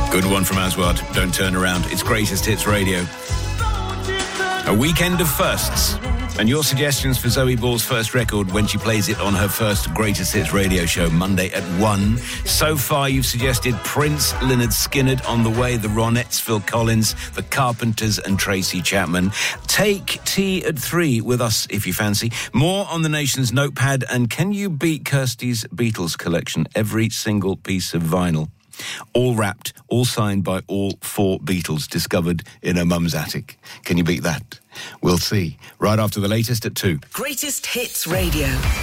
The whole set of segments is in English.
Good one from Aswad. Don't turn around. It's Greatest Hits Radio. A weekend of firsts. And your suggestions for Zoe Ball's first record when she plays it on her first Greatest Hits Radio show Monday at 1. So far, you've suggested Prince, Lynyrd Skynyrd, On the Way, the Ronettes, Phil Collins, the Carpenters and Tracy Chapman. Take tea at 3 with us if you fancy. More on the Nation's notepad. And can you beat Kirsty's Beatles collection? Every single piece of vinyl. All wrapped, all signed by all 4 Beatles discovered in her mum's attic. Can you beat that? We'll see. Right after the latest at 2. Greatest Hits Radio.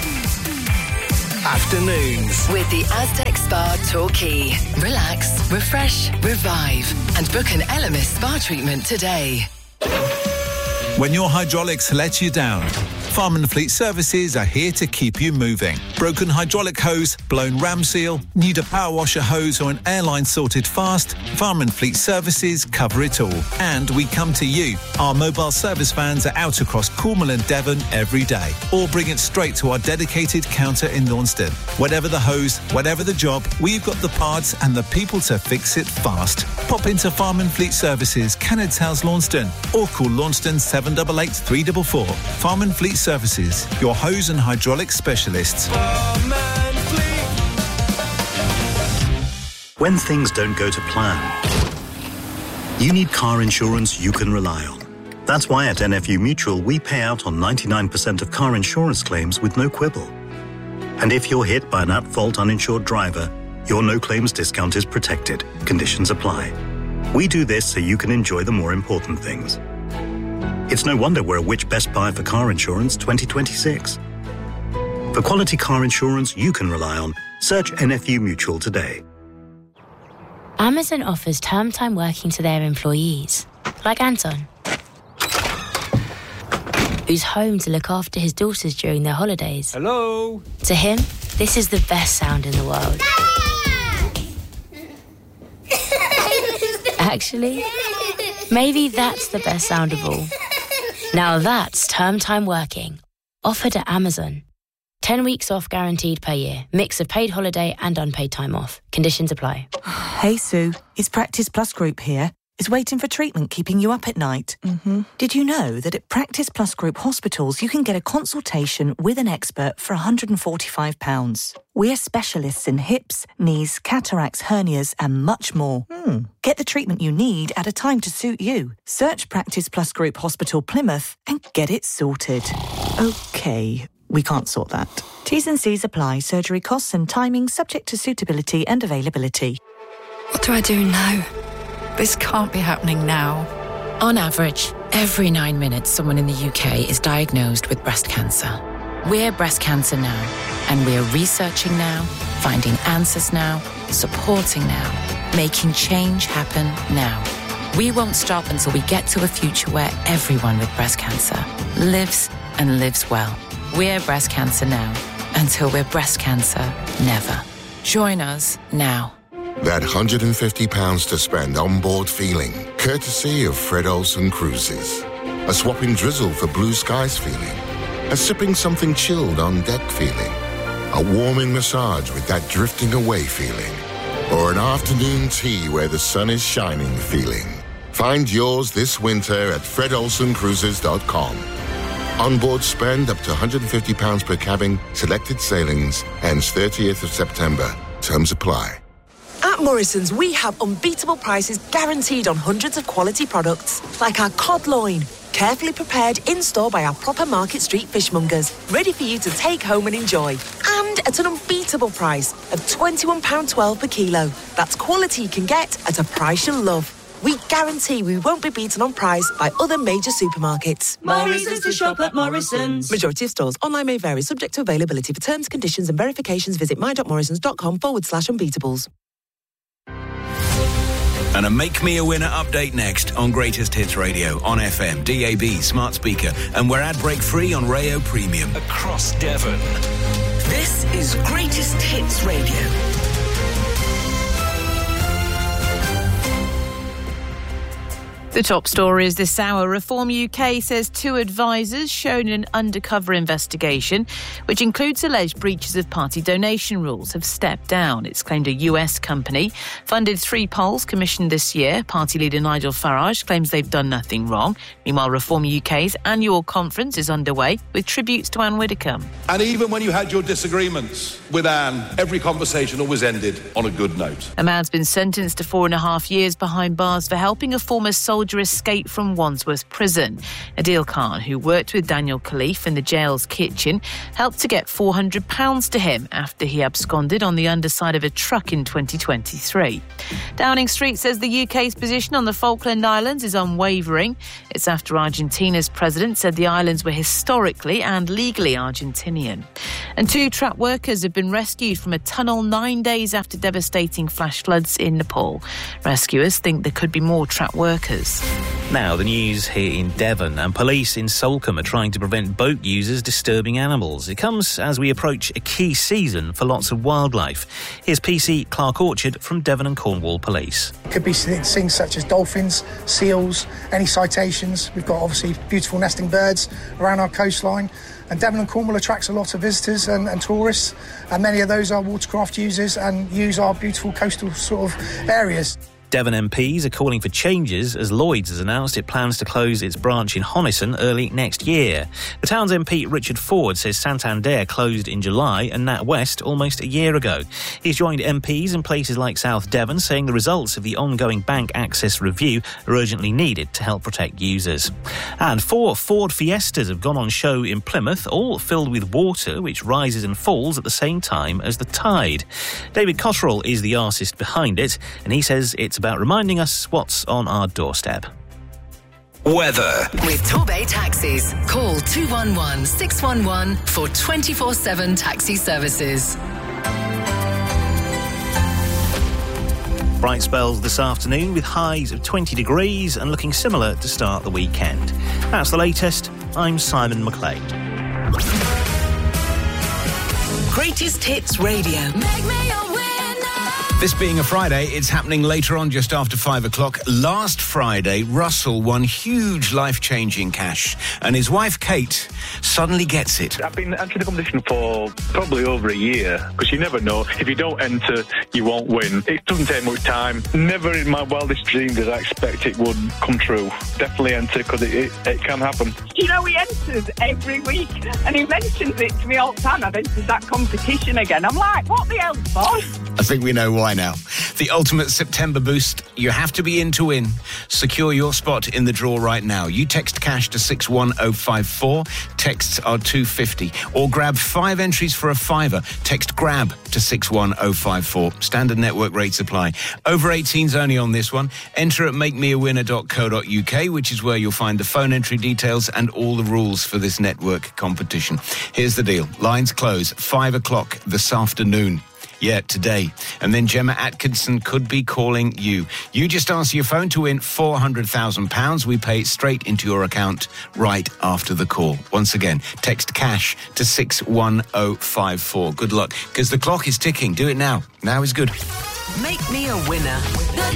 Afternoons. With the Aztec Spa Torquay. Relax, refresh, revive. And book an Elemis spa treatment today. When your hydraulics let you down, Farm and Fleet Services are here to keep you moving. Broken hydraulic hose, blown ram seal, need a power washer hose or an airline sorted fast? Farm and Fleet Services cover it all. And we come to you. Our mobile service vans are out across Cornwall and Devon every day. Or bring it straight to our dedicated counter in Launceston. Whatever the hose, whatever the job, we've got the parts and the people to fix it fast. Pop into Farm and Fleet Services, Cannods House, Launceston. Or call Launceston 788 344. Farm and Fleet Services, your hose and hydraulic specialists. When things don't go to plan, you need car insurance you can rely on. That's why at NFU Mutual we pay out on 99% of car insurance claims with no quibble. And if you're hit by an at-fault uninsured driver, your no-claims discount is protected. Conditions apply. We do this so you can enjoy the more important things. It's no wonder we're a Which Best Buy for Car Insurance 2026. For quality car insurance you can rely on, search NFU Mutual today. Amazon offers term time working to their employees, like Anton, who's home to look after his daughters during their holidays. Hello? To him, this is the best sound in the world. Actually, maybe that's the best sound of all. Now that's term time working. Offered at Amazon. 10 weeks off guaranteed per year. Mix of paid holiday and unpaid time off. Conditions apply. Hey, Sue. It's Practice Plus Group here. Is waiting for treatment keeping you up at night? Mm-hmm. Did you know that at Practice Plus Group hospitals you can get a consultation with an expert for £145? We're specialists in hips, knees, cataracts, hernias and much more. Get the treatment you need at a time to suit you. Search Practice Plus Group Hospital Plymouth and get it sorted. OK, we can't sort that. T's and C's apply. Surgery costs and timing subject to suitability and availability. What do I do now? This can't be happening now. On average, every 9 minutes someone in the UK is diagnosed with breast cancer. We're Breast Cancer Now, and we're researching now, finding answers now, supporting now, making change happen now. We won't stop until we get to a future where everyone with breast cancer lives and lives well. We're Breast Cancer Now, until we're breast cancer never. Join us now. That £150 to spend on board feeling, courtesy of Fred Olsen Cruises. A swapping drizzle for blue skies feeling. A sipping something chilled on deck feeling. A warming massage with that drifting away feeling. Or an afternoon tea where the sun is shining feeling. Find yours this winter at fredolsencruises.com. Onboard spend up to £150 per cabin, selected sailings, ends 30th of September. Terms apply. At Morrison's, we have unbeatable prices guaranteed on hundreds of quality products, like our cod loin, carefully prepared in-store by our proper Market Street fishmongers, ready for you to take home and enjoy. And at an unbeatable price of £21.12 per kilo. That's quality you can get at a price you'll love. We guarantee we won't be beaten on price by other major supermarkets. More reasons to shop at Morrison's. Majority of stores. Online may vary, subject to availability. For terms, conditions and verifications, visit my.morrisons.com/unbeatables. And a Make Me a Winner update next on Greatest Hits Radio, on FM, DAB, smart speaker, and we're ad break free on Rayo Premium. Across Devon. This is Greatest Hits Radio. The top stories this hour. Reform UK says 2 advisors shown in an undercover investigation, which includes alleged breaches of party donation rules, have stepped down. It's claimed a US company funded 3 polls commissioned this year. Party leader Nigel Farage claims they've done nothing wrong. Meanwhile, Reform UK's annual conference is underway with tributes to Anne Widdecombe. And even when you had your disagreements with Anne, every conversation always ended on a good note. A man's been sentenced to 4.5 years behind bars for helping a former soldier escape from Wandsworth Prison. Adil Khan, who worked with Daniel Khalif in the jail's kitchen, helped to get £400 to him after he absconded on the underside of a truck in 2023. Downing Street says the UK's position on the Falkland Islands is unwavering. It's after Argentina's president said the islands were historically and legally Argentinian. And 2 trapped workers have been rescued from a tunnel 9 days after devastating flash floods in Nepal. Rescuers think there could be more trapped workers. Now, the news here in Devon, and police in Salcombe are trying to prevent boat users disturbing animals. It comes as we approach a key season for lots of wildlife. Here's PC Clark Orchard from Devon and Cornwall Police. It could be things such as dolphins, seals, any citations. We've got obviously beautiful nesting birds around our coastline. And Devon and Cornwall attracts a lot of visitors and tourists, and many of those are watercraft users and use our beautiful coastal sort of areas. Devon MPs are calling for changes as Lloyds has announced it plans to close its branch in Honiton early next year. The town's MP Richard Ford says Santander closed in July and NatWest almost a year ago. He's joined MPs in places like South Devon, saying the results of the ongoing bank access review are urgently needed to help protect users. And 4 Ford Fiestas have gone on show in Plymouth, all filled with water which rises and falls at the same time as the tide. David Cottrell is the artist behind it, and he says it's about reminding us what's on our doorstep. Weather. With Torbay Taxis. Call 211 611 for 24/7 taxi services. Bright spells this afternoon with highs of 20 degrees and looking similar to start the weekend. That's the latest. I'm Simon McLeod. Greatest Hits Radio. Make me a winner. This being a Friday, it's happening later on just after 5 o'clock. Last Friday, Russell won huge life-changing cash, and his wife, Kate, suddenly gets it. I've been entering the competition for probably over a year, because you never know. If you don't enter, you won't win. It doesn't take much time. Never in my wildest dreams did I expect it would come true. Definitely enter, because it can happen. You know, he enters every week, and he mentions it to me all the time. I've entered that competition again. I'm like, what the hell, boss? I think we know why now. The ultimate September boost. You have to be in to win. Secure your spot in the draw right now. You text cash to 61054. Texts are $2.50. Or grab 5 entries for a £5. Text GRAB to 61054. Standard network rates apply. Over 18s only on this one. Enter at makemeawinner.co.uk, which is where you'll find the phone entry details and all the rules for this network competition. Here's the deal. Lines close 5 o'clock this afternoon. Yeah, today. And then Gemma Atkinson could be calling you. You just answer your phone to win £400,000. We pay it straight into your account right after the call. Once again, text cash to 61054. Good luck, because the clock is ticking. Do it now. Now is good. Make me a winner. The